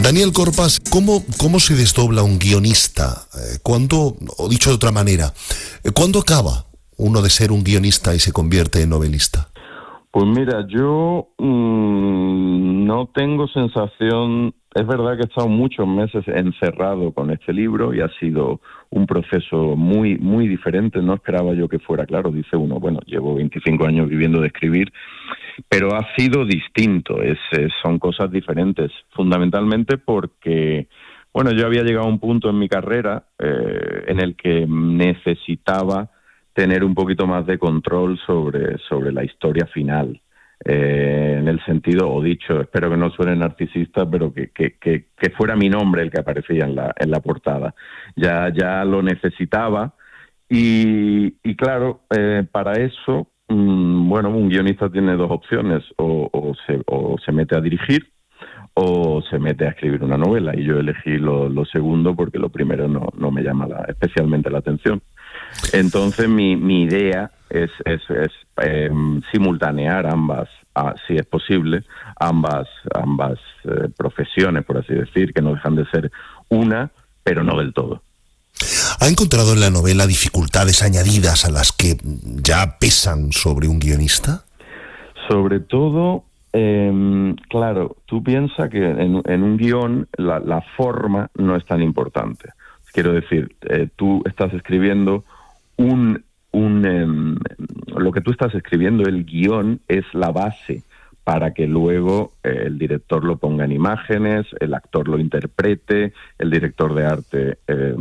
Daniel Corpas, ¿cómo se desdobla un guionista? ¿Cuándo, o dicho de otra manera, cuándo acaba uno de ser un guionista y se convierte en novelista? Pues mira, yo no tengo sensación. Es verdad que he estado muchos meses encerrado con este libro y ha sido un proceso muy, muy diferente. No esperaba yo que fuera, claro, dice uno, bueno, llevo 25 años viviendo de escribir, pero ha sido distinto, son cosas diferentes, fundamentalmente porque, bueno, yo había llegado a un punto en mi carrera en el que necesitaba tener un poquito más de control sobre la historia final. En el sentido, o dicho, espero que no suene narcisista, pero que fuera mi nombre el que aparecía en la portada. Ya lo necesitaba y claro, para eso, bueno, un guionista tiene dos opciones, o se mete a dirigir o se mete a escribir una novela, y yo elegí lo segundo porque lo primero no me llama especialmente la atención. Entonces mi idea es simultanear ambas, si es posible, ambas profesiones, por así decir, que no dejan de ser una, pero no del todo. ¿Ha encontrado en la novela dificultades añadidas a las que ya pesan sobre un guionista? Sobre todo, claro, tú piensas que en un guión la forma no es tan importante. Quiero decir, tú estás escribiendo lo que tú estás escribiendo, el guión, es la base para que luego el director lo ponga en imágenes, el actor lo interprete, el director de arte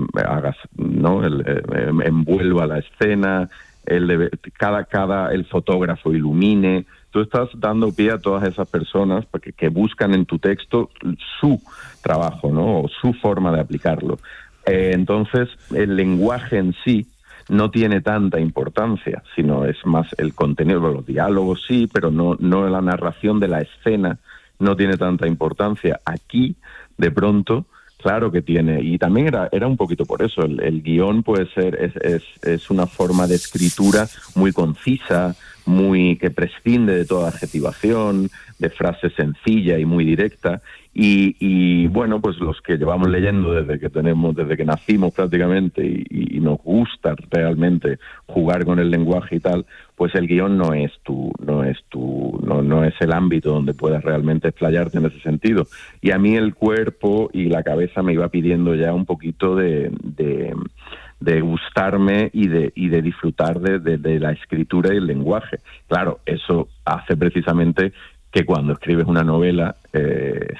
envuelva la escena, el fotógrafo ilumine. Tú estás dando pie a todas esas personas que buscan en tu texto su trabajo, ¿no? O su forma de aplicarlo. Entonces, el lenguaje en sí no tiene tanta importancia, sino es más el contenido. Los diálogos sí, pero no la narración de la escena no tiene tanta importancia. Aquí, de pronto, claro que tiene, y también era un poquito por eso. El guión puede ser, es una forma de escritura muy concisa, que prescinde de toda adjetivación, de frase sencilla y muy directa, y bueno, pues los que llevamos leyendo desde que nacimos prácticamente, y nos gusta realmente jugar con el lenguaje y tal, pues el guión no es el ámbito donde puedas realmente explayarte en ese sentido. Y a mí el cuerpo y la cabeza me iba pidiendo ya un poquito de gustarme y de disfrutar de la escritura y el lenguaje. Claro, eso hace precisamente que cuando escribes una novela